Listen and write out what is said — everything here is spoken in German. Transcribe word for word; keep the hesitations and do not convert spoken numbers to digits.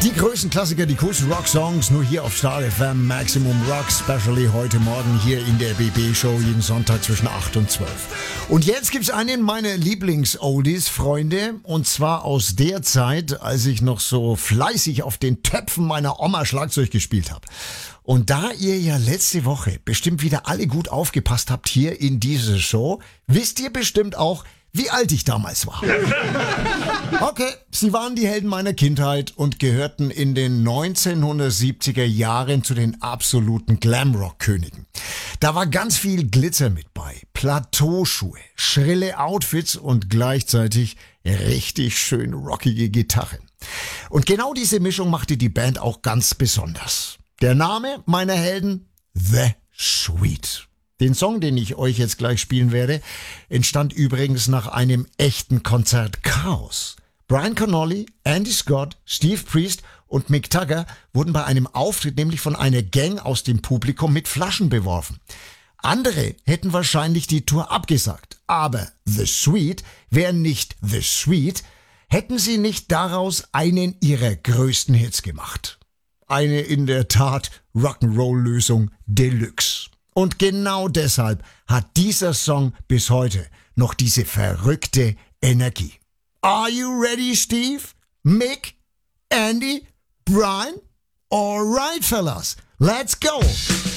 Die größten Klassiker, die coolsten Rock-Songs, nur hier auf Star F M, Maximum Rock, specially heute Morgen hier in der B B-Show, jeden Sonntag zwischen acht und zwölf. Und jetzt gibt's einen meiner Lieblings-Oldies, Freunde, und zwar aus der Zeit, als ich noch so fleißig auf den Töpfen meiner Oma Schlagzeug gespielt habe. Und da ihr ja letzte Woche bestimmt wieder alle gut aufgepasst habt hier in dieser Show, wisst ihr bestimmt auch, wie alt ich damals war. Okay, sie waren die Helden meiner Kindheit und gehörten in den neunzehnhundertsiebziger Jahren zu den absoluten Glamrock-Königen. Da war ganz viel Glitzer mit bei, Plateauschuhe, schrille Outfits und gleichzeitig richtig schön rockige Gitarre. Und genau diese Mischung machte die Band auch ganz besonders. Der Name meiner Helden? The Sweet. Den Song, den ich euch jetzt gleich spielen werde, entstand übrigens nach einem echten Konzert Chaos. Brian Connolly, Andy Scott, Steve Priest und Mick Jagger wurden bei einem Auftritt nämlich von einer Gang aus dem Publikum mit Flaschen beworfen. Andere hätten wahrscheinlich die Tour abgesagt, aber The Sweet wären nicht The Sweet, hätten sie nicht daraus einen ihrer größten Hits gemacht. Eine in der Tat Rock'n'Roll-Lösung Deluxe. Und genau deshalb hat dieser Song bis heute noch diese verrückte Energie. Are you ready, Steve? Mick? Andy? Brian? Alright, fellas, let's go!